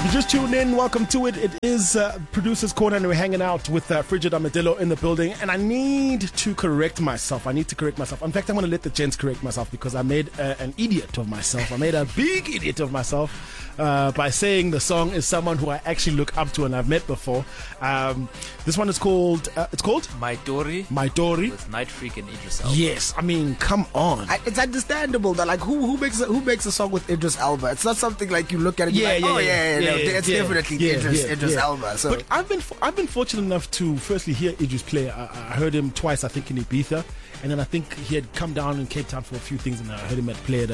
You just tuned in. Welcome to it. It is Producer's Corner, and we're hanging out with Frigid Armadillo in the building. And I need to correct myself. In fact, I'm going to let the gents correct myself because I made an idiot of myself. I made a big idiot of myself by saying the song is someone who I actually look up to and I've met before. This one is called, My Dori. With Night Freak and Idris Elba. Yes, I mean, come on. It's understandable that, like, who makes a song with Idris Elba? It's not something like you look at it and it's definitely Idris Elba. So. But I've been fortunate enough to firstly hear Idris play. I heard him twice, I think, in Ibiza, and then I think he had come down in Cape Town for a few things, and I heard him play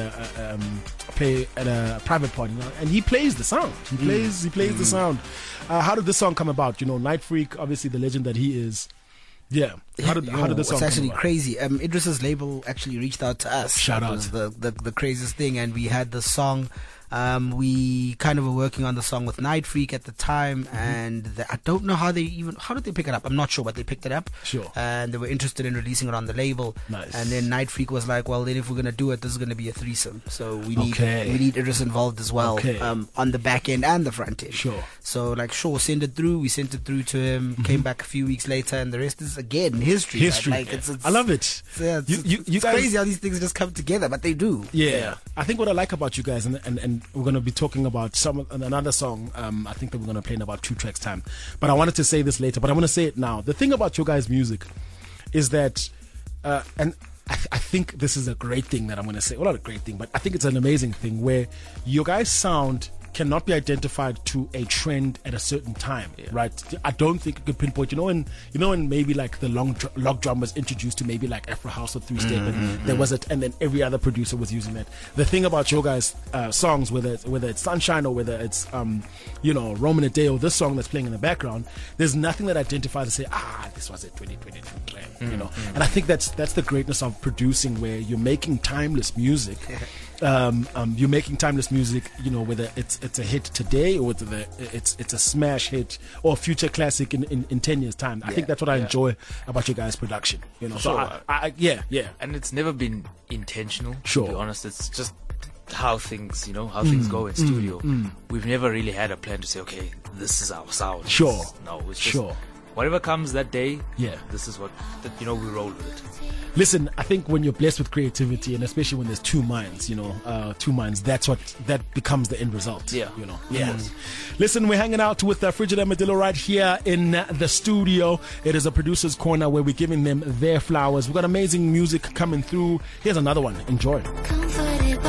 at a private party, and he plays the sound. He plays the sound. How did this song come about? You know, Night Freak, obviously the legend that he is. Yeah. How did this song come about? It's actually crazy. Idris's label actually reached out to us. Shout out. It was the craziest thing, and we had the song. We kind of were working on the song with Night Freak at the time, and I don't know how did they pick it up? I'm not sure, but they picked it up. Sure. And they were interested in releasing it on the label. Nice. And then Night Freak was like, well, then if we're gonna do it, this is gonna be a threesome. So we need Idris involved as well, on the back end and the front end. Sure. So send it through. We sent it through to him. Came back a few weeks later, and the rest is again history. I love it. It's guys, crazy how these things just come together, but they do. Yeah. I think what I like about you guys, and we're going to be talking about another song, I think that we're going to play in about 2 tracks time. But I wanted to say this later, but I want to say it now. The thing about your guys' music is that, and I think this is a great thing that I'm going to say. Well, not a great thing, but I think it's an amazing thing where your guys' sound cannot be identified to a trend at a certain time, right? I don't think you could pinpoint. You know when maybe like the log drum was introduced to maybe like Afro House or 3-step, and there was it, and then every other producer was using it. The thing about your guys' songs, whether it's Sunshine or whether it's Roman a Day or this song that's playing in the background, there's nothing that identifies to say, this was a 2022 trend, And I think that's the greatness of producing, where you're making timeless music. You're making timeless music, whether it's a hit today or whether it's a smash hit or a future classic in 10 years time. I think that's what I enjoy about your guys' production. So and it's never been intentional. Sure. To be honest, it's just how things go in studio. We've never really had a plan to say, okay, this is our sound. Sure. It's just whatever comes that day. Yeah. This is what we roll with it. Listen, I think when you're blessed with creativity, and especially when there's two minds, that becomes the end result. Yeah. Listen, we're hanging out with Frigid Armadillo right here in the studio. It is a Producer's Corner where we're giving them their flowers. We've got amazing music coming through. Here's another one. Enjoy.